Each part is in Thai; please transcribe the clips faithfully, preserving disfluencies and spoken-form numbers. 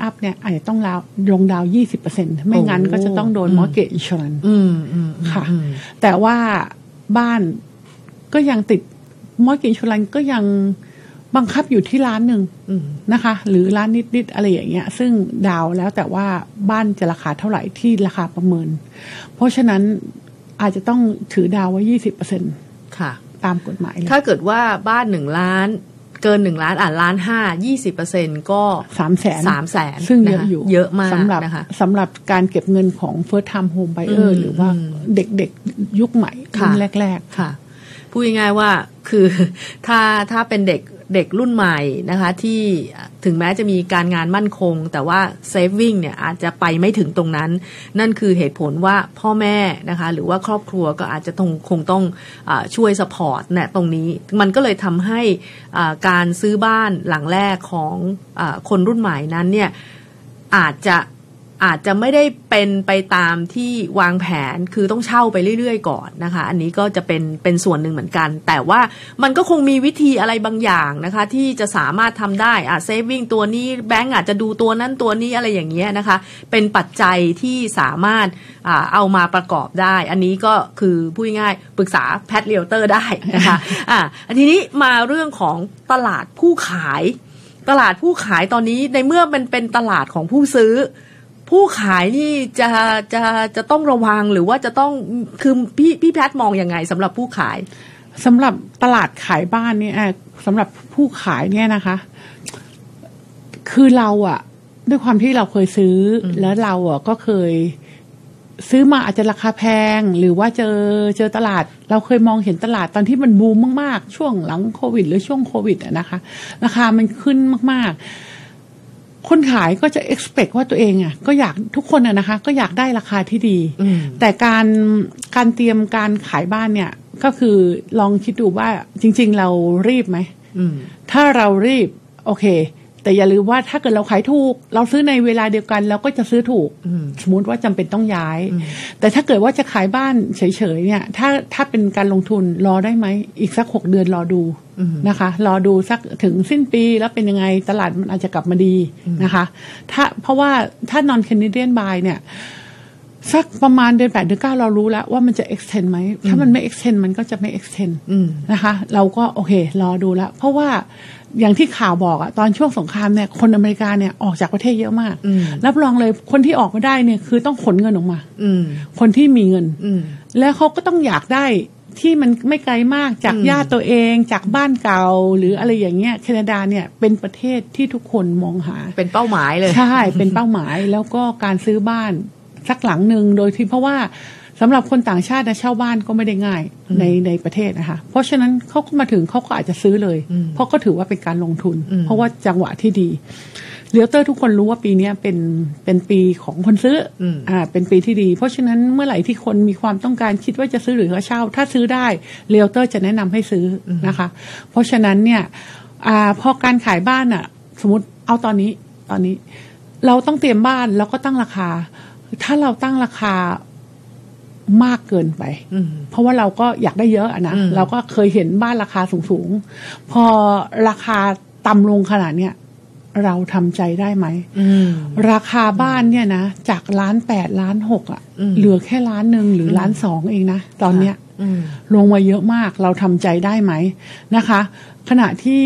อัพเนี่ยอาจจะต้องลงดาว ยี่สิบเปอร์เซ็นต์ ไม่งั้นก็จะต้องโดน mortgage insurance ค่ะแต่ว่าบ้านก็ยังติด mortgage insurance ก็ยังบังคับอยู่ที่ล้านหนึ่งนะคะหรือล้านนิดๆอะไรอย่างเงี้ยซึ่งดาวแล้วแต่ว่าบ้านจะราคาเท่าไหร่ที่ราคาประเมินเพราะฉะนั้นอาจจะต้องถือดาวไว้ ยี่สิบเปอร์เซ็นต์ ค่ะตามกฎหมายถ้าเกิดว่าบ้านหนึ่งล้านเกินหนึ่งล้านอ่ะล้านห้า ยี่สิบเปอร์เซ็นต์ ก็สามแสนสามแสนซึ่งเยอะอยู่เยอะมากสำหรับสำหรับการเก็บเงินของ first time home buyer หรือว่าเด็กๆยุคใหม่รุ่นแรกๆค่ะพูดง่ายๆว่าคือถ้าถ้าเป็นเด็กเด็กรุ่นใหม่นะคะที่ถึงแม้จะมีการงานมั่นคงแต่ว่า saving เนี่ยอาจจะไปไม่ถึงตรงนั้นนั่นคือเหตุผลว่าพ่อแม่นะคะหรือว่าครอบครัวก็อาจจะต้องคงต้องอช่วย support เนี่ยตรงนี้มันก็เลยทำให้การซื้อบ้านหลังแรกของอคนรุ่นใหม่นั้นเนี่ยอาจจะอาจจะไม่ได้เป็นไปตามที่วางแผนคือต้องเช่าไปเรื่อยๆก่อนนะคะอันนี้ก็จะเป็นเป็นส่วนหนึ่งเหมือนกันแต่ว่ามันก็คงมีวิธีอะไรบางอย่างนะคะที่จะสามารถทำได้อ่ะ saving ตัวนี้แบงก์อาจจะดูตัวนั้นตัวนี้อะไรอย่างเงี้ยนะคะเป็นปัจจัยที่สามารถอ่าเอามาประกอบได้อันนี้ก็คือพูดง่ายๆปรึกษาแพทเรียลเตอร์ได้นะคะอ่ะทีนี้มาเรื่องของตลาดผู้ขายตลาดผู้ขายตอนนี้ในเมื่อมันเป็นตลาดของผู้ซื้อผู้ขายนี่จะจะจะต้องระวังหรือว่าจะต้องคือพี่พี่แพทมองยังไงสำหรับผู้ขายสำหรับตลาดขายบ้านเนี่ยสำหรับผู้ขายเนี่ยนะคะคือเราอะด้วยความที่เราเคยซื้อแล้วเราอะก็เคยซื้อมาอาจจะราคาแพงหรือว่าเจอเจอตลาดเราเคยมองเห็นตลาดตอนที่มันบูมมากๆช่วงหลังโควิดหรือช่วงโควิดอะนะคะราคามันขึ้นมากๆคนขายก็จะ expect ว่าตัวเองอ่ะก็อยากทุกคนอ่ะนะคะก็อยากได้ราคาที่ดีแต่การการเตรียมการขายบ้านเนี่ยก็คือลองคิดดูว่าจริงๆเรารีบไหมถ้าเรารีบโอเคแต่อย่าลืมว่าถ้าเกิดเราขายถูกเราซื้อในเวลาเดียวกันเราก็จะซื้อถูกสมมติว่าจำเป็นต้องย้ายแต่ถ้าเกิดว่าจะขายบ้านเฉยๆเนี่ยถ้าถ้าเป็นการลงทุนรอได้ไหมอีกสักหกเดือนรอดูนะคะรอดูสักถึงสิ้นปีแล้วเป็นยังไงตลาดมันอาจจะกลับมาดีนะคะถ้าเพราะว่าถ้า non Canadian buy เนี่ยสักประมาณเดือนแปดเดือนเก้าเรารู้แล้วว่ามันจะ extend ไหมถ้ามันไม่ extend มันก็จะไม่ extend นะคะเราก็โอเครอดูแล้วเพราะว่าอย่างที่ข่าวบอกอะตอนช่วงสงครามเนี่ยคนอเมริกาเนี่ยออกจากประเทศเยอะมากรับรองเลยคนที่ออกมาได้เนี่ยคือต้องขนเงินออกมาคนที่มีเงินแล้วเขาก็ต้องอยากได้ที่มันไม่ไกลมากจากญาติตัวเองจากบ้านเก่าหรืออะไรอย่างเงี้ยแคนาดาเนี่ยเป็นประเทศที่ทุกคนมองหาเป็นเป้าหมายเลยใช่เป็นเป้าหมายแล้วก็การซื้อบ้านสักหลังหนึ่งโดยที่เพราะว่าสำหรับคนต่างชาตินะเช่าบ้านก็ไม่ได้ง่ายในในประเทศนะคะเพราะฉะนั้นเขาก็มาถึงเขาก็อาจจะซื้อเลยเพราะก็ถือว่าเป็นการลงทุนเพราะว่าจังหวะที่ดีเรียลเตอร์ทุกคนรู้ว่าปีนี้เป็นเป็นปีของคนซื้ออ่าเป็นปีที่ดีเพราะฉะนั้นเมื่อไหร่ที่คนมีความต้องการคิดว่าจะซื้อหรือเช่าถ้าซื้อได้เรียลเตอร์จะแนะนำให้ซื้อนะคะเพราะฉะนั้นเนี่ยอ่าพอการขายบ้านอ่ะสมมติเอาตอนนี้ตอนนี้เราต้องเตรียมบ้านแล้วก็ตั้งราคาถ้าเราตั้งราคามากเกินไปเพราะว่าเราก็อยากได้เยอะอะนะเราก็เคยเห็นบ้านราคาสูงๆพอราคาต่ำลงขนาดเนี้ยเราทำใจได้ไหมราคาบ้านเนี่ยนะจากล้านแปดล้านหกอ่ะเหลือแค่ล้านหนึ่งหรือล้านสองเองนะตอนเนี้ยลงมาเยอะมากเราทำใจได้ไหมนะคะขณะที่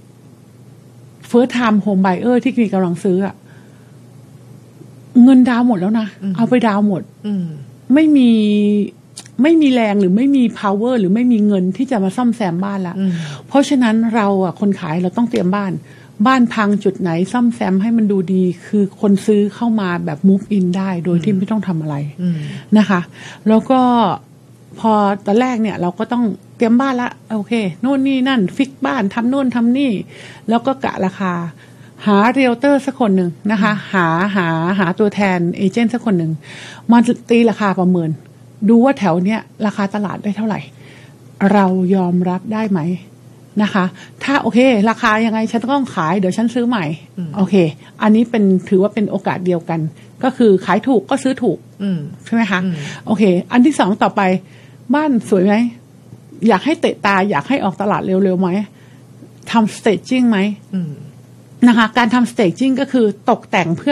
first time home buyer ที่มีกำลังซื้ออ่ะเงินดาวหมดแล้วนะเอาไปดาวหมดไม่มีไม่มีแรงหรือไม่มี power หรือไม่มีเงินที่จะมาซ่อมแซมบ้านละเพราะฉะนั้นเราอ่ะคนขายเราต้องเตรียมบ้านบ้านพังจุดไหนซ่อมแซมให้มันดูดีคือคนซื้อเข้ามาแบบ move in ได้โดยที่ไม่ต้องทำอะไรนะคะแล้วก็พอตอนแรกเนี่ยเราก็ต้องเตรียมบ้านละโอเคโน่นนี่นั่นฟิกบ้านทำโน่นทำนี่แล้วก็กะราคาหาเรียลเตอร์สักคนหนึ่งนะคะหาหาหาตัวแทนเอเจนต์สักคนหนึ่งมาตีราคาประเมินดูว่าแถวเนี้ยราคาตลาดได้เท่าไหร่เรายอมรับได้ไหมนะคะถ้าโอเคราคายังไงฉันต้องขายเดี๋ยวฉันซื้อใหม่โอเคอันนี้เป็นถือว่าเป็นโอกาสเดียวกันก็คือขายถูกก็ซื้อถูกใช่ไหมคะโอเคอันที่สองต่อไปบ้านสวยไหมอยากให้เตะตาอยากให้ออกตลาดเร็วๆไหมทำสเตจจิ้งไหมนะคะการทำสเตจจิ้งก็คือตกแต่งเพื่อ